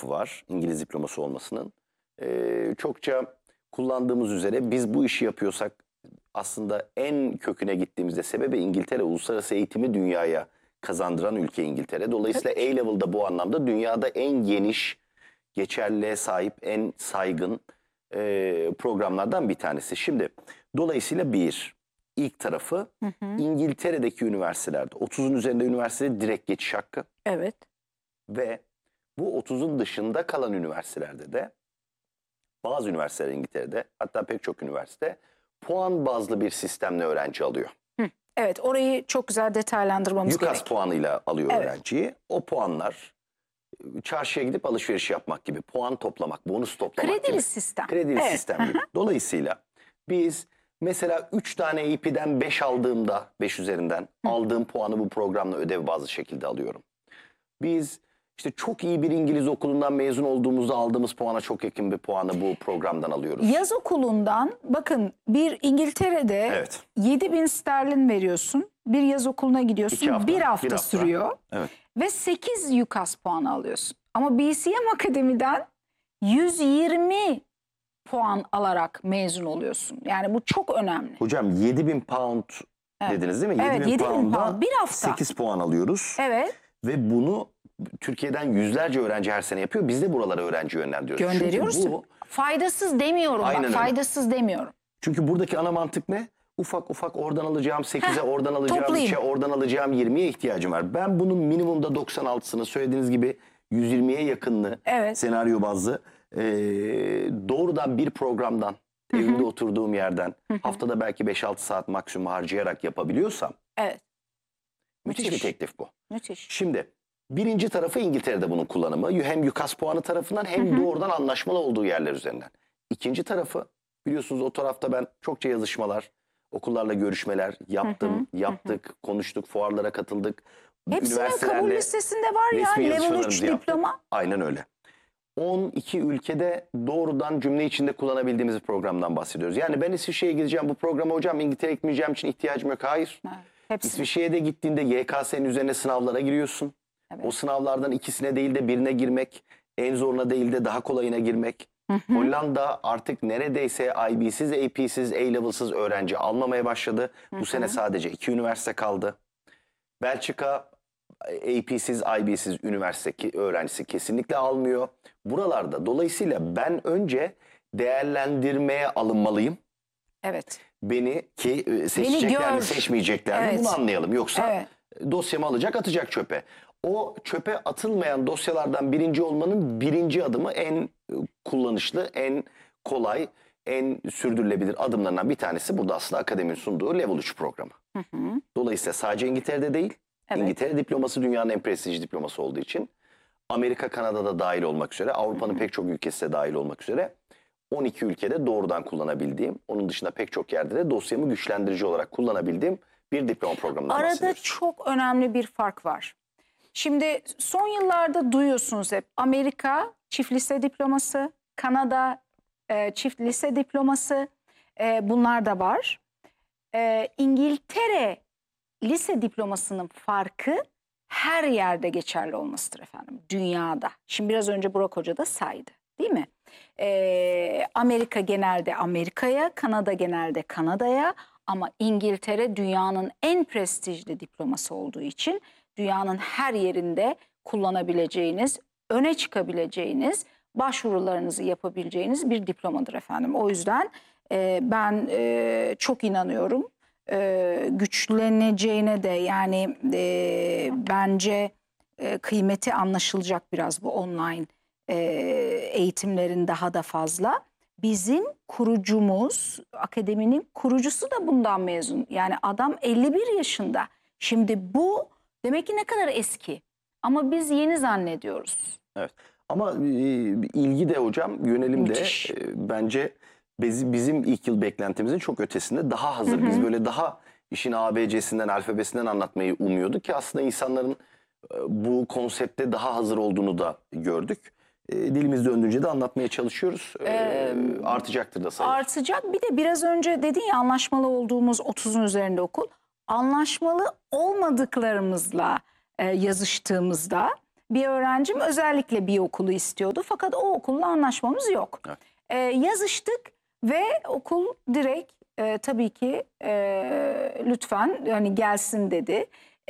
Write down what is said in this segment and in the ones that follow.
tarafı var İngiliz diploması olmasının. Çokça kullandığımız üzere biz bu işi yapıyorsak aslında en köküne gittiğimizde sebebi İngiltere, uluslararası eğitimi dünyaya kazandıran ülke İngiltere. Dolayısıyla A-Level'da bu anlamda dünyada en geniş geçerliliğe sahip, en saygın programlardan bir tanesi. Şimdi dolayısıyla ilk tarafı İngiltere'deki üniversitelerde 30'un üzerinde üniversitede direkt geçiş hakkı. Evet. Ve bu 30'un dışında kalan üniversitelerde de bazı üniversiteler İngiltere'de, hatta pek çok üniversite puan bazlı bir sistemle öğrenci alıyor. Evet, orayı çok güzel detaylandırmamız UCAS gerek. puanıyla alıyor Evet. öğrenciyi. O puanlar çarşıya gidip alışveriş yapmak gibi, puan toplamak, bonus toplamak Kredili gibi. sistem. Kredili sistem gibi. Dolayısıyla biz mesela 3 tane AP'den 5 aldığımda, 5 üzerinden aldığım puanı bu programla ödev bazlı şekilde alıyorum. Biz işte çok iyi bir İngiliz okulundan mezun olduğumuzda aldığımız puana çok yakın bir puanı bu programdan alıyoruz. Yaz okulundan bakın, bir İngiltere'de Evet. 7.000 sterlin veriyorsun. Bir yaz okuluna gidiyorsun. 2 hafta, bir hafta bir hafta sürüyor. Evet. Ve 8 UCAS puanı alıyorsun. Ama BCM Akademi'den 120 puan alarak mezun oluyorsun. Yani bu çok önemli. Hocam 7.000 pound dediniz değil mi? Evet, 7.000 pound. Bir hafta. 8 puan alıyoruz. Evet. Ve bunu Türkiye'den yüzlerce öğrenci her sene yapıyor. Biz de buralara öğrenci yönlendiriyoruz. Gönderiyoruz. Çünkü faydasız demiyorum. Aynen Bak, öyle. faydasız demiyorum. Çünkü buradaki ana mantık ne? Ufak ufak oradan alacağım 8'e, oradan alacağım toplayayım. 3'e, oradan alacağım 20'ye ihtiyacım var. Ben bunun minimumda 96'sını, söylediğiniz gibi 120'ye yakınını senaryo bazlı doğrudan bir programdan, evimde oturduğum yerden haftada belki 5-6 saat maksimum harcayarak yapabiliyorsam müthiş bir teklif bu. Müthiş. Şimdi birinci tarafı İngiltere'de bunun kullanımı. Hem UCAS puanı tarafından hem doğrudan anlaşmalı olduğu yerler üzerinden. İkinci tarafı, biliyorsunuz o tarafta ben çokça yazışmalar, okullarla görüşmeler yaptık, konuştuk, fuarlara katıldık. Hepsinin kabul listesinde var ya, level 3 diploma. Aynen öyle. 12 ülkede doğrudan cümle içinde kullanabildiğimiz bir programdan bahsediyoruz. Yani ben İsviçre'ye gideceğim, bu programa hocam İngiltere'ye gitmeyeceğim için ihtiyacım yok. Hayır. İsviçre'ye de gittiğinde YKS'nin üzerine sınavlara giriyorsun. Evet. O sınavlardan ikisine değil de birine girmek, en zoruna değil de daha kolayına girmek. Hollanda artık neredeyse IB'siz, AP'siz, A-Level'sız öğrenci almamaya başladı. Bu sene sadece 2 üniversite kaldı. Belçika AP'siz, IB'siz üniversite öğrencisi kesinlikle almıyor. Buralarda dolayısıyla ben önce değerlendirmeye alınmalıyım. Evet. Beni seçecekler mi, seçmeyecekler mi bunu anlayalım. Yoksa dosyamı alacak, atacak çöpe. O çöpe atılmayan dosyalardan birinci olmanın birinci adımı, en kullanışlı, en kolay, en sürdürülebilir adımlarından bir tanesi burada aslında akademinin sunduğu Level 3 programı. Dolayısıyla sadece İngiltere'de değil, İngiltere diploması dünyanın en prestijli diploması olduğu için Amerika, Kanada'da dahil olmak üzere, Avrupa'nın pek çok ülkesi de dahil olmak üzere 12 ülkede doğrudan kullanabildiğim, onun dışında pek çok yerde de dosyamı güçlendirici olarak kullanabildiğim bir diploma programından bahsediyoruz. Arada çok önemli bir fark var. Şimdi son yıllarda duyuyorsunuz hep Amerika çift lise diploması, Kanada çift lise diploması, bunlar da var. İngiltere lise diplomasının farkı her yerde geçerli olmasıdır efendim, dünyada. Şimdi biraz önce Burak Hoca da saydı, değil mi? Amerika genelde Amerika'ya, Kanada genelde Kanada'ya, ama İngiltere dünyanın en prestijli diploması olduğu için dünyanın her yerinde kullanabileceğiniz, öne çıkabileceğiniz, başvurularınızı yapabileceğiniz bir diplomadır efendim. O yüzden ben çok inanıyorum. Güçleneceğine de, yani bence kıymeti anlaşılacak biraz bu online eğitimlerin daha da fazla. Bizim kurucumuz, akademinin kurucusu da bundan mezun. Yani adam 51 yaşında. Şimdi bu demek ki ne kadar eski. Ama biz yeni zannediyoruz. Evet. Ama ilgi de hocam, yönelim de bence bizim ilk yıl beklentimizin çok ötesinde, daha hazır. Biz böyle daha işin ABC'sinden, alfabesinden anlatmayı umuyorduk ki aslında insanların bu konsepte daha hazır olduğunu da gördük. Dilimiz döndüğünce de anlatmaya çalışıyoruz. Artacaktır da sayılır. Artacak. Bir de biraz önce dedin ya, anlaşmalı olduğumuz 30'un üzerinde okul. Anlaşmalı olmadıklarımızla yazıştığımızda bir öğrencim özellikle bir okulu istiyordu. Fakat o okulla anlaşmamız yok. Yazıştık ve okul direkt tabii ki lütfen hani gelsin dedi.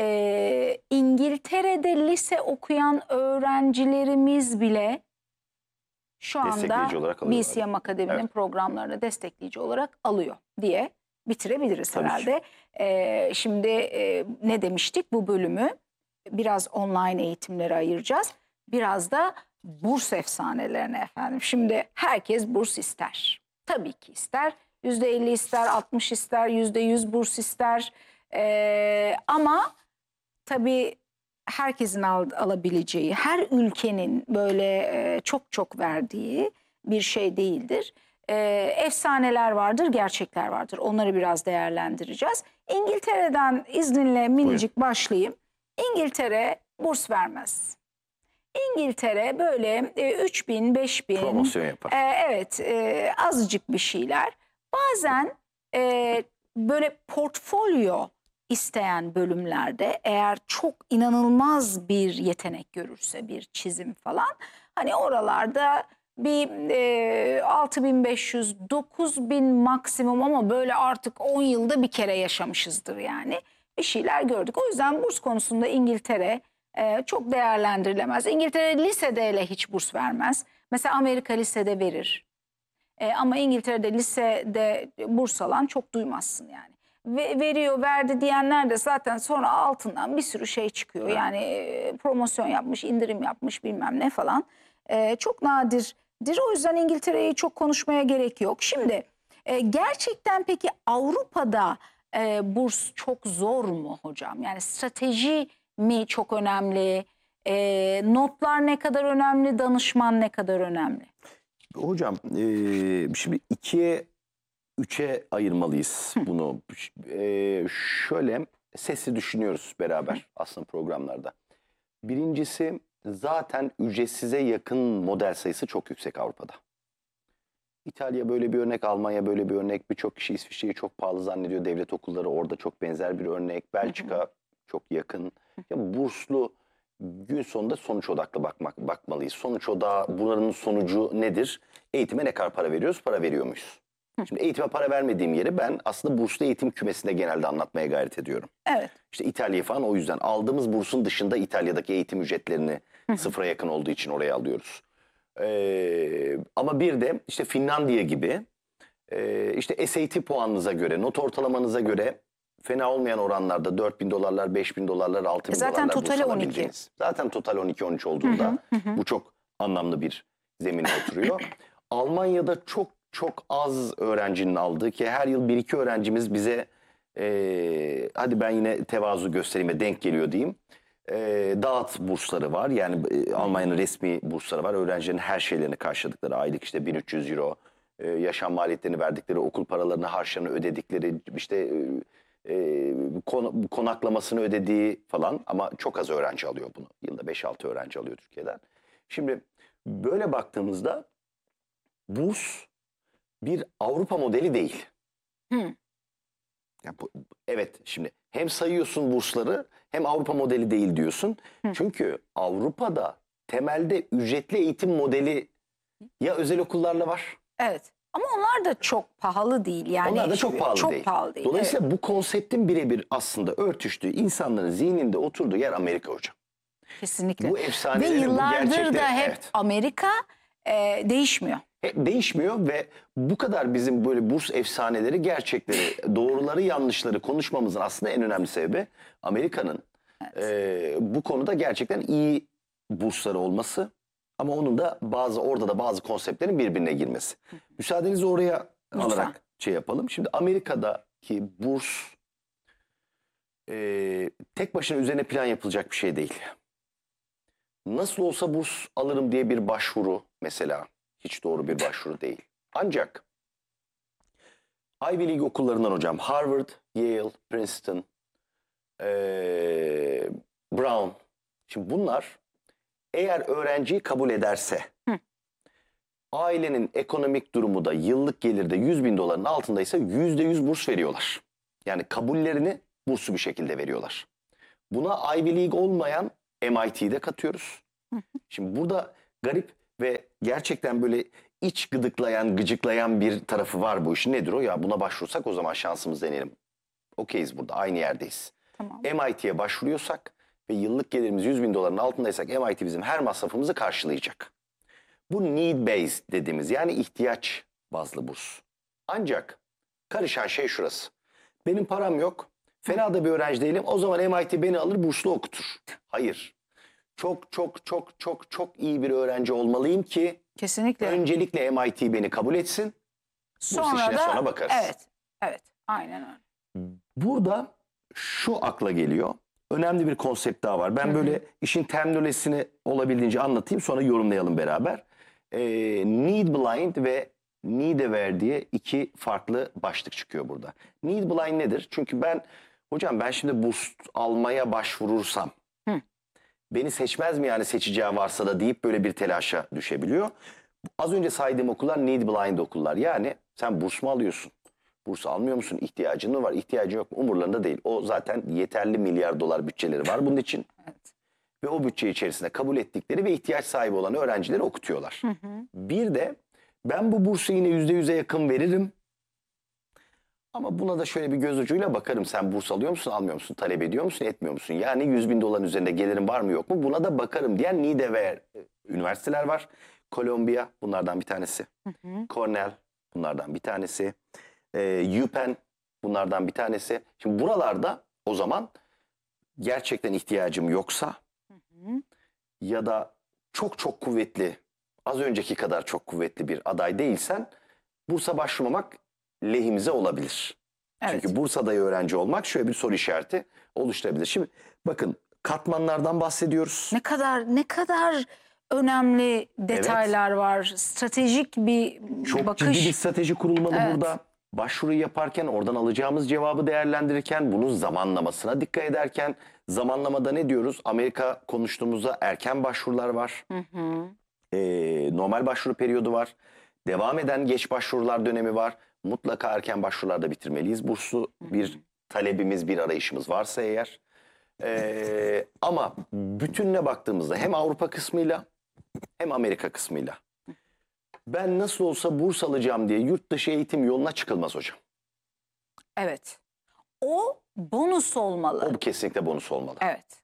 İngiltere'de lise okuyan öğrencilerimiz bile şu anda Destekleyici olarak alıyorlar. BCM Akademi'nin programlarını destekleyici olarak alıyor diye bitirebiliriz Tabii ki. herhalde. Şimdi ne demiştik? Bu bölümü biraz online eğitimlere ayıracağız. Biraz da burs efsanelerine efendim. Şimdi herkes burs ister. Tabii ki ister. %50 ister, 60 ister, %100 burs ister. Ama tabii herkesin alabileceği, her ülkenin böyle çok çok verdiği bir şey değildir. Efsaneler vardır, gerçekler vardır. Onları biraz değerlendireceğiz. İngiltere'den izninle minicik başlayayım. İngiltere burs vermez. İngiltere böyle 3.000, 5.000 Promosyon yapar. Evet, azıcık bir şeyler. Bazen böyle portfolyo isteyen bölümlerde eğer çok inanılmaz bir yetenek görürse, bir çizim falan, hani oralarda bir 6.500, 9.000 maksimum, ama böyle artık 10 yılda bir kere yaşamışızdır yani. Bir şeyler gördük. O yüzden burs konusunda İngiltere çok değerlendirilemez. İngiltere lisede hele hiç burs vermez. Mesela Amerika lisede verir. Ama İngiltere'de lisede burs alan çok duymazsın yani. Veriyor, verdi diyenler de zaten sonra altından bir sürü şey çıkıyor. Yani promosyon yapmış, indirim yapmış, bilmem ne falan. Çok nadirdir. O yüzden İngiltere'yi çok konuşmaya gerek yok. Şimdi gerçekten peki Avrupa'da burs çok zor mu hocam? Yani strateji mi çok önemli? Notlar ne kadar önemli? Danışman ne kadar önemli? Hocam şimdi 2'ye 3'e ayırmalıyız bunu. Şöyle sesli düşünüyoruz beraber aslında programlarda. Birincisi, zaten ücretsize yakın model sayısı çok yüksek Avrupa'da. İtalya böyle bir örnek, Almanya böyle bir örnek. Birçok kişi İsviçre'yi çok pahalı zannediyor. Devlet okulları orada çok benzer bir örnek. Belçika çok yakın. Ya burslu, gün sonunda sonuç odaklı bakmalıyız. Sonuç odağı, bunların sonucu nedir? Eğitime ne kadar para veriyoruz, para veriyor muyuz? Şimdi eğitime para vermediğim yeri ben aslında burslu eğitim kümesinde genelde anlatmaya gayret ediyorum. Evet. İşte İtalya falan, o yüzden aldığımız bursun dışında İtalya'daki eğitim ücretlerini sıfıra yakın olduğu için oraya alıyoruz. Ama bir de işte Finlandiya gibi işte SAT puanınıza göre, not ortalamanıza göre fena olmayan oranlarda $4.000, $5.000, $6.000 Zaten burs totali 12. alabildiğiniz. Zaten total 12-13 olduğunda bu çok anlamlı bir zemine oturuyor. Almanya'da çok az öğrencinin aldığı, ki her yıl 1-2 öğrencimiz bize hadi ben yine tevazu göstereyim ve denk geliyor diyeyim. Dağıt bursları var. Yani Almanya'nın resmi bursları var. Öğrencilerin her şeylerini karşıladıkları, aylık işte 1.300 euro, yaşam maliyetlerini verdikleri, okul paralarını, harçlarını ödedikleri, işte konaklamasını ödediği falan, ama çok az öğrenci alıyor bunu. Yılda 5-6 öğrenci alıyor Türkiye'den. Şimdi böyle baktığımızda burs bir Avrupa modeli değil. Ya evet, şimdi hem sayıyorsun bursları hem Avrupa modeli değil diyorsun. Çünkü Avrupa'da temelde ücretli eğitim modeli ya özel okullarla var. Evet. Ama onlar da çok pahalı değil. Yani Onlar da çok pahalı değil. Pahalı değil. Dolayısıyla evet. bu konseptin birebir aslında örtüştüğü, insanların zihninde oturduğu yer Amerika hocam. Kesinlikle. Bu Ve efsanelerin, bu yıllardır gerçekleri, da hep evet, Amerika değişmiyor. değişmiyor ve bu kadar bizim böyle burs efsaneleri, gerçekleri, doğruları, yanlışları konuşmamızın aslında en önemli sebebi Amerika'nın bu konuda gerçekten iyi bursları olması, ama onun da orada da bazı konseptlerin birbirine girmesi. Müsaadenizi oraya alarak şey yapalım. Şimdi Amerika'daki burs tek başına üzerine plan yapılacak bir şey değil. Nasıl olsa burs alırım diye bir başvuru mesela hiç doğru bir başvuru değil. Ancak Ivy League okullarından hocam, Harvard, Yale, Princeton, Brown, şimdi bunlar eğer öğrenciyi kabul ederse, ailenin ekonomik durumu da yıllık geliri de $100.000'ın altındaysa %100 burs veriyorlar. Yani kabullerini burslu bir şekilde veriyorlar. Buna Ivy League olmayan MIT'de katıyoruz. Şimdi burada garip ve gerçekten böyle iç gıdıklayan, gıcıklayan bir tarafı var bu işin. Nedir o? Ya buna başvursak o zaman şansımız deneyelim. Okeyiz, burada aynı yerdeyiz. Tamam. MIT'ye başvuruyorsak ve yıllık gelirimiz 100 bin doların altındaysak MIT bizim her masrafımızı karşılayacak. Bu need based dediğimiz, yani ihtiyaç bazlı burs. Ancak karışan şey şurası. Benim param yok. Fena da bir öğrenci değilim. O zaman MIT beni alır, burslu okutur. Hayır. Çok çok çok çok çok iyi bir öğrenci olmalıyım ki Kesinlikle. öncelikle MIT beni kabul etsin. Sonra bakarız. Evet. Evet. Aynen öyle. Burada şu akla geliyor. Önemli bir konsept daha var. Ben böyle işin terminolojisini olabildiğince anlatayım, sonra yorumlayalım beraber. Need blind ve need aware diye iki farklı başlık çıkıyor burada. Need blind nedir? Çünkü hocam ben şimdi burs almaya başvurursam beni seçmez mi, yani seçeceği varsa da deyip böyle bir telaşa düşebiliyor. Az önce saydığım okullar need blind okullar. Yani sen burs mu alıyorsun? Burs almıyor musun? İhtiyacın mı var? İhtiyacın yok mu? Umurlarında değil. O zaten yeterli milyar dolar bütçeleri var bunun için. Evet. Ve o bütçe içerisinde kabul ettikleri ve ihtiyaç sahibi olan öğrencileri okutuyorlar. Bir de ben bu bursu yine %100'e yakın veririm. Ama buna da şöyle bir göz ucuyla bakarım. Sen burs alıyor musun, almıyor musun? Talep ediyor musun, etmiyor musun? Yani 100 bin doların üzerinde gelirin var mı, yok mu? Buna da bakarım diyen need aware üniversiteler var. Columbia bunlardan bir tanesi. Cornell bunlardan bir tanesi. UPenn bunlardan bir tanesi. Şimdi buralarda o zaman gerçekten ihtiyacım yoksa ya da çok çok kuvvetli, az önceki kadar çok kuvvetli bir aday değilsen bursa başvurmamak lehimize olabilir. Evet. Çünkü Bursa'da öğrenci olmak şöyle bir soru işareti oluşturabilir. Şimdi bakın, katmanlardan bahsediyoruz. Ne kadar önemli detaylar var. Stratejik bir Çok bakış. ciddi bir strateji kurulmalı Evet. burada. Başvuruyu yaparken, oradan alacağımız cevabı değerlendirirken, bunun zamanlamasına dikkat ederken, zamanlamada ne diyoruz? Amerika konuştuğumuzda erken başvurular var. Normal başvuru periyodu var. Devam eden geç başvurular dönemi var. Mutlaka erken başvurularda bitirmeliyiz. Burslu bir talebimiz, bir arayışımız varsa eğer. Ama bütününe baktığımızda hem Avrupa kısmıyla hem Amerika kısmıyla ben nasıl olsa burs alacağım diye yurt dışı eğitim yoluna çıkılmaz hocam. Evet. O bonus olmalı. O kesinlikle bonus olmalı. Evet.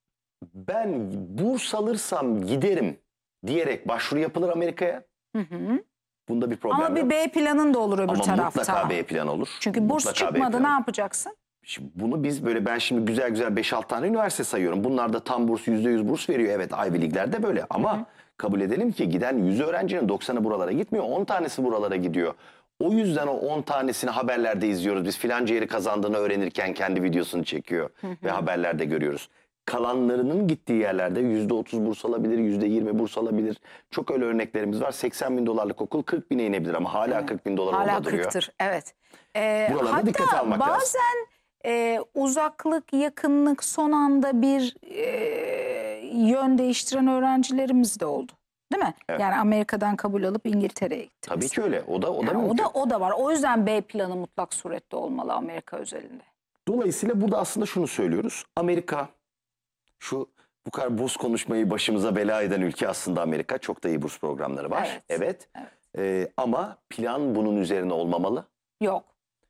Ben burs alırsam giderim diyerek başvuru yapılır Amerika'ya. Bunda bir problem Ama bir yok. B planın da olur öbür Ama tarafta. mutlaka B plan olur. Çünkü burs Mutlaka B çıkmadı, planı. ne yapacaksın? Şimdi bunu biz böyle, ben şimdi güzel güzel 5-6 tane üniversite sayıyorum. Bunlar da tam burs, %100 burs veriyor. Evet, Ivy League'lerde böyle ama kabul edelim ki giden 100 öğrencinin 90'ı buralara gitmiyor. 10 tanesi buralara gidiyor. O yüzden o 10 tanesini haberlerde izliyoruz. Biz filanca yeri kazandığını öğrenirken kendi videosunu çekiyor ve haberlerde görüyoruz. Kalanlarının gittiği yerlerde %30 burs alabilir, %20 burs alabilir. Çok öyle örneklerimiz var. 80 bin dolarlık okul 40 bine inebilir ama hala 40 bin dolar Hala orada duruyor. 40'tır. Evet. Buralara dikkate Hatta almak lazım. bazen uzaklık, yakınlık son anda bir yön değiştiren öğrencilerimiz de oldu. Değil mi? Evet. Yani Amerika'dan kabul alıp İngiltere'ye gitti. Tabii mesela. ki öyle. O da Yani mümkün. o da var. O yüzden B planı mutlak surette olmalı Amerika özelinde. Dolayısıyla burada aslında şunu söylüyoruz. Amerika, bu kadar burs konuşmayı başımıza bela eden ülke aslında Amerika. Çok da iyi burs programları var. Evet. Ama plan bunun üzerine olmamalı. Yok.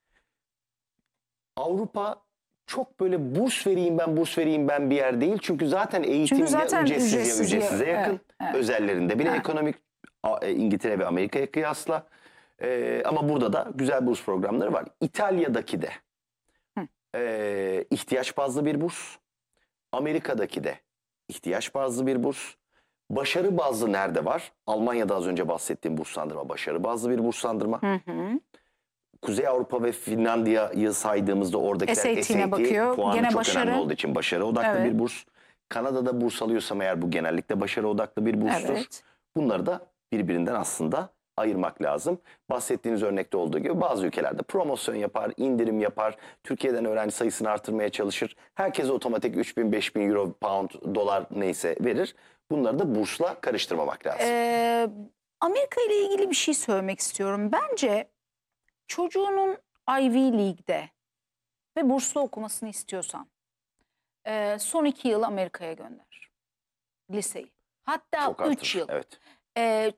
Avrupa çok böyle burs vereyim ben bir yer değil. Çünkü zaten eğitim Çünkü zaten ya ücretsiz ücretsize ya. yakın. Evet. Özellerinde bile ekonomik, İngiltere ve Amerika'ya kıyasla. Ama burada da güzel burs programları var. İtalya'daki de ihtiyaç bazlı bir burs. Amerika'daki de ihtiyaç bazlı bir burs. Başarı bazlı nerede var? Almanya'da az önce bahsettiğim burslandırma başarı bazlı bir burslandırma. Kuzey Avrupa ve Finlandiya'yı saydığımızda oradakiler SAT'ine bakıyor. puanı Gene çok başarı. önemli olduğu için başarı odaklı Evet. bir burs. Kanada'da burs alıyorsam eğer bu genellikle başarı odaklı bir burstur. Evet. Bunları da birbirinden aslında ayırmak lazım. Bahsettiğiniz örnekte olduğu gibi bazı ülkelerde promosyon yapar, indirim yapar, Türkiye'den öğrenci sayısını artırmaya çalışır. Herkese otomatik 3.000, 5.000 euro, pound, dolar neyse verir. Bunları da bursla karıştırmamak lazım. Amerika ile ilgili bir şey söylemek istiyorum. Bence çocuğunun Ivy League'de ve burslu okumasını istiyorsan son 2 yıl Amerika'ya gönder liseyi. hatta Çok 3 artır. yıl. Evet.